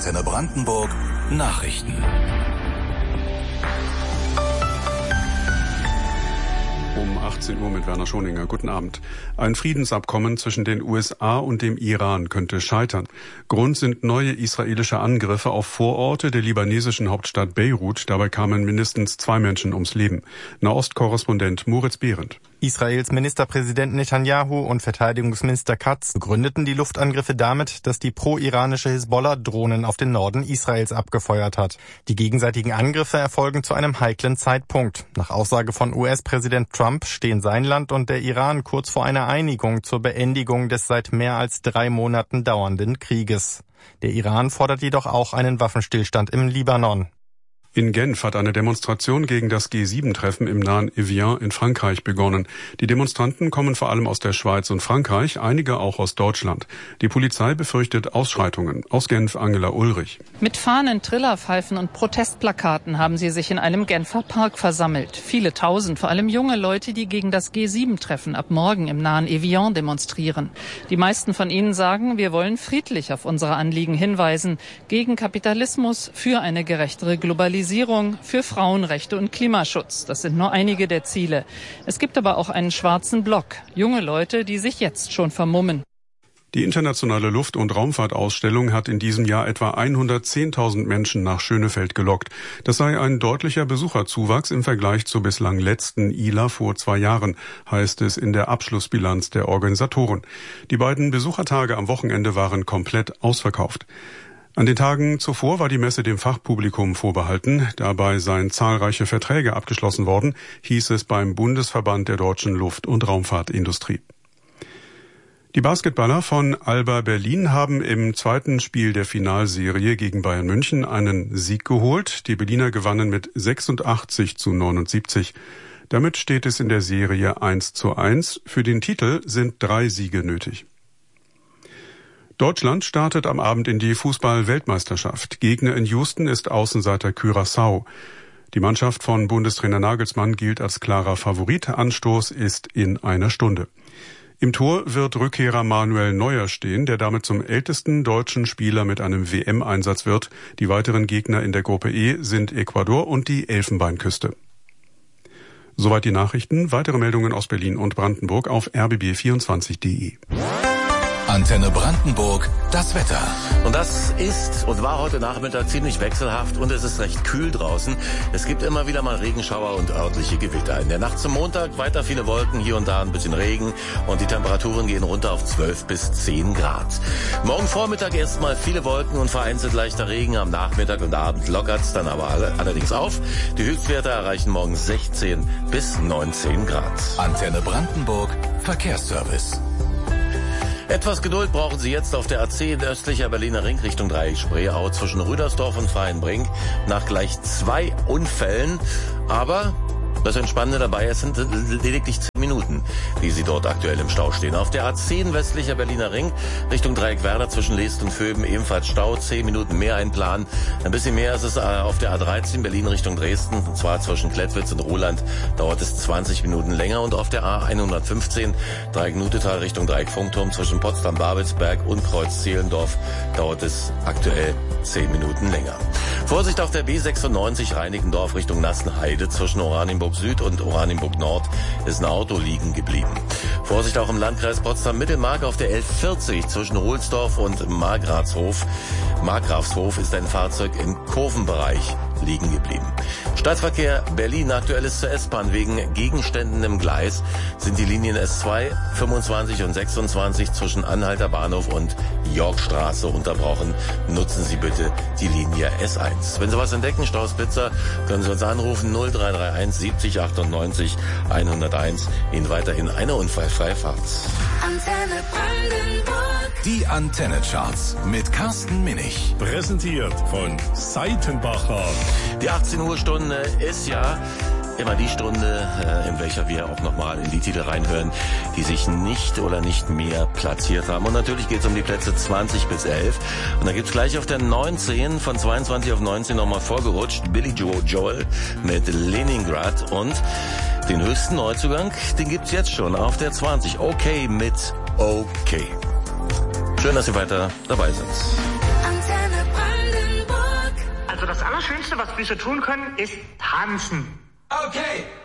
Antenne Brandenburg Nachrichten. Um 18 Uhr mit Werner Schoninger. Guten Abend. Ein Friedensabkommen zwischen den USA und dem Iran könnte scheitern. Grund sind neue israelische Angriffe auf Vororte der libanesischen Hauptstadt Beirut. Dabei kamen mindestens 2 Menschen ums Leben. Nahostkorrespondent Moritz Behrendt. Israels Ministerpräsident Netanyahu und Verteidigungsminister Katz begründeten die Luftangriffe damit, dass die pro-iranische Hisbollah Drohnen auf den Norden Israels abgefeuert hat. Die gegenseitigen Angriffe erfolgen zu einem heiklen Zeitpunkt. Nach Aussage von US-Präsident Trump stehen sein Land und der Iran kurz vor einer Einigung zur Beendigung des seit mehr als 3 Monaten dauernden Krieges. Der Iran fordert jedoch auch einen Waffenstillstand im Libanon. In Genf hat eine Demonstration gegen das G7-Treffen im nahen Evian in Frankreich begonnen. Die Demonstranten kommen vor allem aus der Schweiz und Frankreich, einige auch aus Deutschland. Die Polizei befürchtet Ausschreitungen. Aus Genf Angela Ulrich. Mit Fahnen, Trillerpfeifen und Protestplakaten haben sie sich in einem Genfer Park versammelt. Viele Tausend, vor allem junge Leute, die gegen das G7-Treffen ab morgen im nahen Evian demonstrieren. Die meisten von ihnen sagen, wir wollen friedlich auf unsere Anliegen hinweisen. Gegen Kapitalismus, für eine gerechtere Globalisierung, für Frauenrechte und Klimaschutz. Das sind nur einige der Ziele. Es gibt aber auch einen schwarzen Block. Junge Leute, die sich jetzt schon vermummen. Die internationale Luft- und Raumfahrtausstellung hat in diesem Jahr etwa 110.000 Menschen nach Schönefeld gelockt. Das sei ein deutlicher Besucherzuwachs im Vergleich zur bislang letzten ILA vor 2 Jahren, heißt es in der Abschlussbilanz der Organisatoren. Die beiden Besuchertage am Wochenende waren komplett ausverkauft. An den Tagen zuvor war die Messe dem Fachpublikum vorbehalten. Dabei seien zahlreiche Verträge abgeschlossen worden, hieß es beim Bundesverband der deutschen Luft- und Raumfahrtindustrie. Die Basketballer von Alba Berlin haben im 2. Spiel der Finalserie gegen Bayern München einen Sieg geholt. Die Berliner gewannen mit 86-79. Damit steht es in der Serie 1:1. Für den Titel sind 3 Siege nötig. Deutschland startet am Abend in die Fußball-Weltmeisterschaft. Gegner in Houston ist Außenseiter Curaçao. Die Mannschaft von Bundestrainer Nagelsmann gilt als klarer Favorit. Anstoß ist in einer Stunde. Im Tor wird Rückkehrer Manuel Neuer stehen, der damit zum ältesten deutschen Spieler mit einem WM-Einsatz wird. Die weiteren Gegner in der Gruppe E sind Ecuador und die Elfenbeinküste. Soweit die Nachrichten. Weitere Meldungen aus Berlin und Brandenburg auf rbb24.de. Antenne Brandenburg, das Wetter. Und das ist und war heute Nachmittag ziemlich wechselhaft und es ist recht kühl draußen. Es gibt immer wieder mal Regenschauer und örtliche Gewitter. In der Nacht zum Montag weiter viele Wolken, hier und da ein bisschen Regen und die Temperaturen gehen runter auf 12 bis 10 Grad. Morgen Vormittag erstmal viele Wolken und vereinzelt leichter Regen. Am Nachmittag und Abend lockert's dann aber allerdings auf. Die Höchstwerte erreichen morgen 16 bis 19 Grad. Antenne Brandenburg, Verkehrsservice. Etwas Geduld brauchen Sie jetzt auf der A10 in östlicher Berliner Ring Richtung Dreieck-Spreeau zwischen Rüdersdorf und Freienbrink nach gleich 2 Unfällen. Aber das Entspannende dabei ist, sind lediglich 10 Minuten, die Sie dort aktuell im Stau stehen. Auf der A10 westlicher Berliner Ring Richtung Dreieck-Werder zwischen Leest und Vöben ebenfalls Stau, 10 Minuten mehr einplanen. Ein bisschen mehr ist es auf der A13 Berlin Richtung Dresden, und zwar zwischen Klettwitz und Ruhland dauert es 20 Minuten länger. Und auf der A115 Dreieck-Nutetal Richtung Dreieck-Funkturm zwischen Potsdam-Babelsberg und Kreuz-Zehlendorf dauert es aktuell 10 Minuten länger. Vorsicht auf der B96 Reinickendorf Richtung Nassenheide zwischen Oranienburg Süd und Oranienburg Nord ist ein Auto liegen geblieben. Vorsicht auch im Landkreis Potsdam-Mittelmark auf der L40 zwischen Ohlsdorf und Markgrafshof ist ein Fahrzeug im Kurvenbereich liegen geblieben. Stadtverkehr Berlin, aktuelles zur S-Bahn. Wegen Gegenständen im Gleis sind die Linien S2, 25 und 26 zwischen Anhalter Bahnhof und Yorkstraße unterbrochen. Nutzen Sie bitte die Linie S1. Wenn Sie was entdecken, Staus Blitzer, können Sie uns anrufen 0331 70 98 101. Ihnen weiterhin eine unfallfreie Fahrt. Antenne Brandenburg. Die Antenne-Charts mit Carsten Minich. Präsentiert von Seitenbacher. Die 18 Uhr Stunde ist ja immer die Stunde, in welcher wir auch nochmal in die Titel reinhören, die sich nicht oder nicht mehr platziert haben. Und natürlich geht es um die Plätze 20 bis 11. Und da gibt's gleich auf der 19, von 22 auf 19 nochmal vorgerutscht, Billy Joel mit Leningrad. Und den höchsten Neuzugang, den gibt's jetzt schon auf der 20. Okay mit Okay. Schön, dass Sie weiter dabei sind. Antenne Brandenburg. Allerschönste, was Füße tun können, ist tanzen. Okay.